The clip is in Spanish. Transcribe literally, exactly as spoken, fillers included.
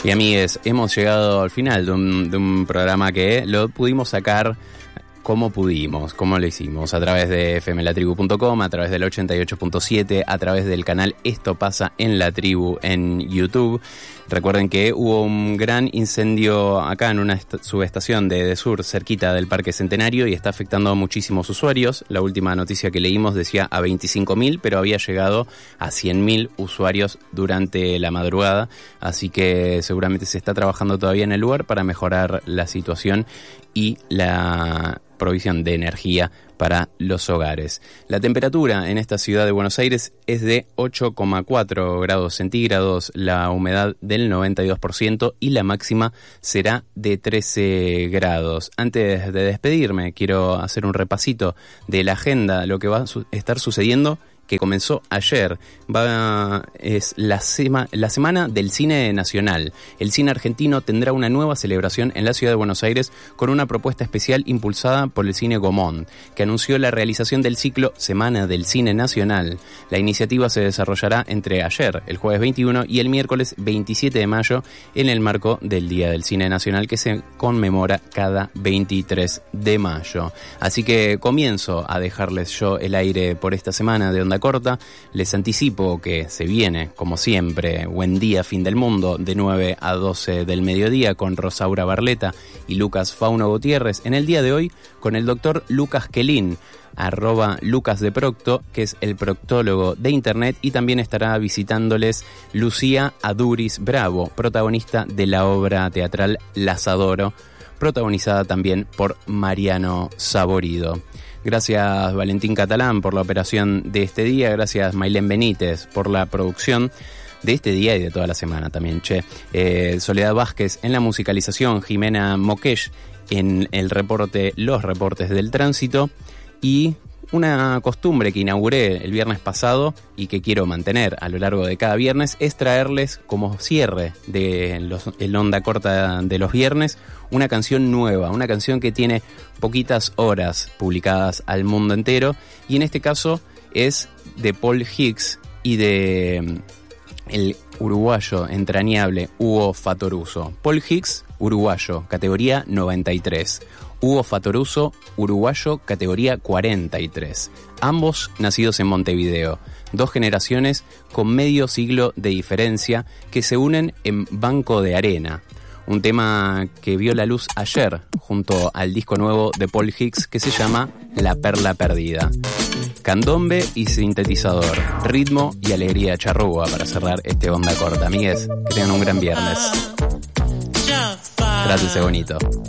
Y amigues, hemos llegado al final de un, de un programa que lo pudimos sacar como pudimos, como lo hicimos, a través de f m la tribu punto com, a través del ochenta y ocho punto siete, a través del canal Esto Pasa en la Tribu en YouTube. Recuerden que hubo un gran incendio acá en una est- subestación de Edesur, cerquita del Parque Centenario, y está afectando a muchísimos usuarios. La última noticia que leímos decía a veinticinco mil, pero había llegado a cien mil usuarios durante la madrugada, así que seguramente se está trabajando todavía en el lugar para mejorar la situación y la provisión de energía para los hogares. La temperatura en esta ciudad de Buenos Aires es de ocho coma cuatro grados centígrados, la humedad del noventa y dos por ciento y la máxima será de trece grados. Antes de despedirme, quiero hacer un repasito de la agenda, lo que va a su- estar sucediendo, que comenzó ayer. Va, es la, sema, la Semana del Cine Nacional. El cine argentino tendrá una nueva celebración en la ciudad de Buenos Aires con una propuesta especial impulsada por el Cine Gomón, que anunció la realización del ciclo Semana del Cine Nacional. La iniciativa se desarrollará entre ayer, el jueves veintiuno, y el miércoles veintisiete de mayo, en el marco del Día del Cine Nacional, que se conmemora cada veintitrés de mayo. Así que comienzo a dejarles yo el aire por esta semana de Onda Corta. Les anticipo que se viene, como siempre, Buen Día, Fin del Mundo, de nueve a doce del mediodía, con Rosaura Barleta y Lucas Fauno Gutiérrez. En el día de hoy, con el doctor Lucas Quelín, arroba Lucas de Procto, que es el proctólogo de internet, y también estará visitándoles Lucía Aduris Bravo, protagonista de la obra teatral Las Adoro, protagonizada también por Mariano Saborido. Gracias Valentín Catalán por la operación de este día, gracias Mailén Benítez por la producción de este día y de toda la semana también, che. Eh, Soledad Vázquez en la musicalización, Jimena Moquesh en el reporte, los reportes del tránsito, y una costumbre que inauguré el viernes pasado y que quiero mantener a lo largo de cada viernes es traerles como cierre de los, el Onda Corta de los viernes una canción nueva, una canción que tiene poquitas horas publicadas al mundo entero, y en este caso es de Paul Hicks y de el uruguayo entrañable Hugo Fatoruso. Paul Hicks, uruguayo, categoría noventa y tres. Hugo Fatoruso, uruguayo, categoría cuarenta y tres. Ambos nacidos en Montevideo. Dos generaciones con medio siglo de diferencia que se unen en Banco de Arena. Un tema que vio la luz ayer junto al disco nuevo de Paul Hicks que se llama La Perla Perdida. Candombe y sintetizador, ritmo y alegría charrúa para cerrar este Onda Corta. Amigues, que tengan un gran viernes. Trátense bonito.